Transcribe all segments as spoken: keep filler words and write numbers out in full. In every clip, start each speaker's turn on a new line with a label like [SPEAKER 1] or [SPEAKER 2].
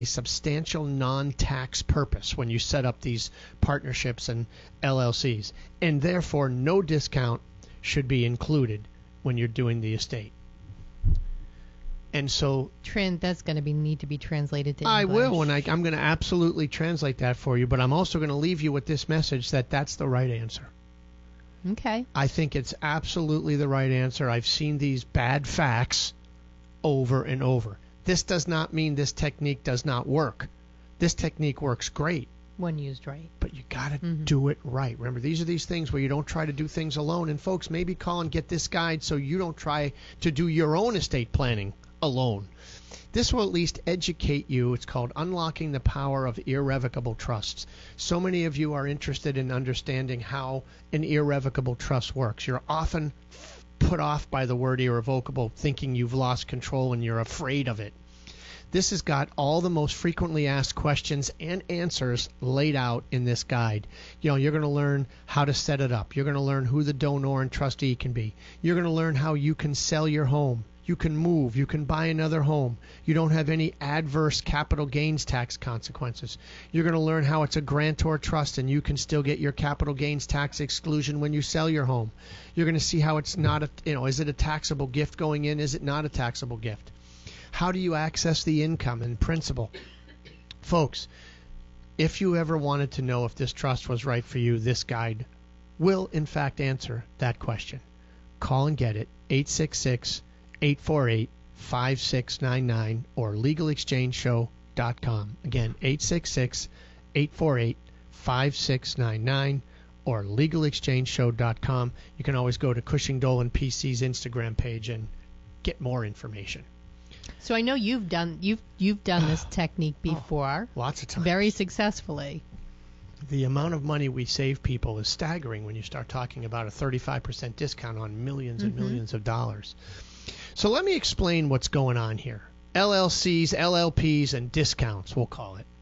[SPEAKER 1] a substantial non-tax purpose when you set up these partnerships and L L Cs, and therefore no discount should be included when you're doing the estate. And so
[SPEAKER 2] Tran- that's going to be need to be translated to English.
[SPEAKER 1] I will, and I, I'm going to absolutely translate that for you, but I'm also going to leave you with this message that that's the right answer.
[SPEAKER 2] Okay.
[SPEAKER 1] I think it's absolutely the right answer. I've seen these bad facts over and over. This does not mean this technique does not work. This technique works great.
[SPEAKER 2] When used right.
[SPEAKER 1] But you got to
[SPEAKER 2] mm-hmm.
[SPEAKER 1] do it right. Remember, these are these things where you don't try to do things alone. And folks, maybe call and get this guide so you don't try to do your own estate planning alone. This will at least educate you. It's called Unlocking the Power of Irrevocable Trusts. So many of you are interested in understanding how an irrevocable trust works. You're often put off by the word irrevocable, thinking you've lost control and you're afraid of it. This has got all the most frequently asked questions and answers laid out in this guide. You know, you're going to learn how to set it up. You're going to learn who the donor and trustee can be. You're going to learn how you can sell your home. You can move. You can buy another home. You don't have any adverse capital gains tax consequences. You're going to learn how it's a grantor trust and you can still get your capital gains tax exclusion when you sell your home. You're going to see how it's not a, you know, is it a taxable gift going in? Is it not a taxable gift? How do you access the income and principal? Folks, if you ever wanted to know if this trust was right for you, this guide will in fact answer that question. Call and get it, eight six six, eight four eight, five six nine nine or legal exchange show dot com. Again, eight six six, eight four eight, five six nine nine or legal exchange show dot com. You can always go to Cushing Dolan P C's Instagram page and get more information.
[SPEAKER 2] So I know you've done you've you've done this technique before.
[SPEAKER 1] Oh, lots of times.
[SPEAKER 2] Very successfully.
[SPEAKER 1] The amount of money we save people is staggering when you start talking about a thirty-five percent discount on millions and
[SPEAKER 2] mm-hmm.
[SPEAKER 1] millions of dollars. So let me explain what's going on here. L L Cs, L L Ps, and discounts, we'll call it.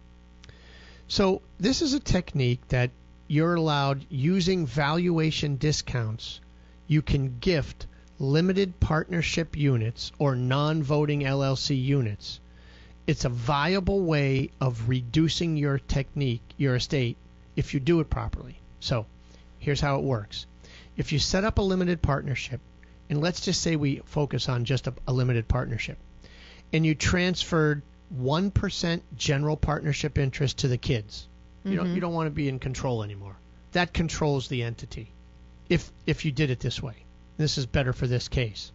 [SPEAKER 1] So this is a technique that you're allowed, using valuation discounts, you can gift limited partnership units or non-voting L L C units. It's a viable way of reducing your technique, your estate, if you do it properly. So here's how it works. If you set up a limited partnership, and let's just say we focus on just a, a limited partnership, and you transferred one percent general partnership interest to the kids. You
[SPEAKER 2] mm-hmm.
[SPEAKER 1] don't you don't want to be in control anymore. That controls the entity if if you did it this way. This is better for this case.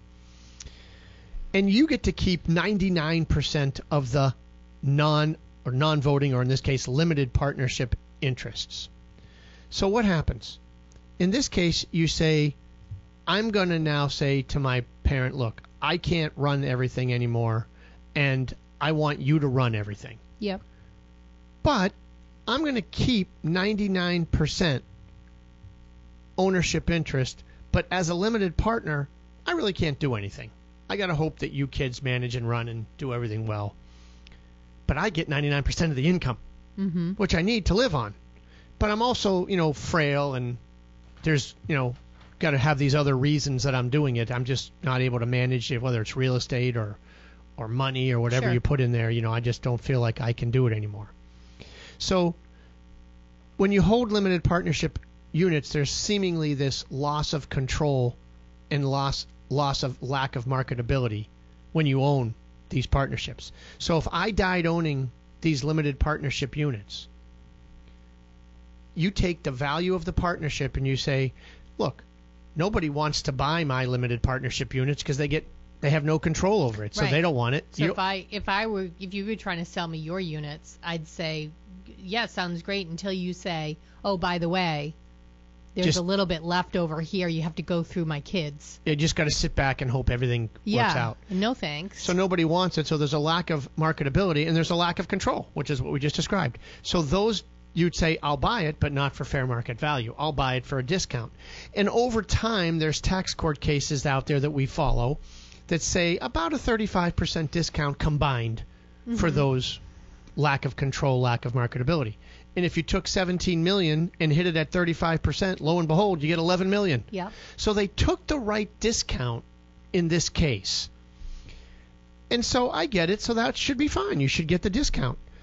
[SPEAKER 1] And you get to keep ninety-nine percent of the non or non-voting, or in this case limited partnership interests. So what happens? In this case, you say, I'm going to now say to my parent, look, I can't run everything anymore, and I want you to run everything.
[SPEAKER 2] Yep.
[SPEAKER 1] But I'm going to keep ninety-nine percent ownership interest, but as a limited partner, I really can't do anything. I got to hope that you kids manage and run and do everything well. But I get ninety-nine percent of the income,
[SPEAKER 2] mm-hmm.
[SPEAKER 1] which I need to live on. But I'm also, you know, frail, and there's, you know, got to have these other reasons that I'm doing it. I'm just not able to manage it, whether it's real estate or or money or whatever
[SPEAKER 2] sure.
[SPEAKER 1] you put in there. You know, I just don't feel like I can do it anymore. So when you hold limited partnership units, there's seemingly this loss of control and loss loss of lack of marketability when you own these partnerships. So if I died owning these limited partnership units, you take the value of the partnership and you say, look, nobody wants to buy my limited partnership units because they get they have no control over it, so
[SPEAKER 2] right.
[SPEAKER 1] they don't want it.
[SPEAKER 2] So
[SPEAKER 1] you
[SPEAKER 2] if I if I were if you were trying to sell me your units, I'd say, yeah, sounds great, until you say, oh, by the way, there's
[SPEAKER 1] just,
[SPEAKER 2] a little bit left over here. You have to go through my kids.
[SPEAKER 1] You just got to sit back and hope everything
[SPEAKER 2] yeah,
[SPEAKER 1] works out.
[SPEAKER 2] No thanks.
[SPEAKER 1] So nobody wants it, so there's a lack of marketability, and there's a lack of control, which is what we just described. So those, you'd say, I'll buy it, but not for fair market value. I'll buy it for a discount. And over time, there's tax court cases out there that we follow that say about a thirty-five percent discount combined mm-hmm. for those lack of control, lack of marketability. And if you took seventeen million dollars and hit it at thirty-five percent, lo and behold, you get eleven million dollars.
[SPEAKER 2] Yeah.
[SPEAKER 1] So they took the right discount in this case. And so I get it, so that should be fine. You should get the discount.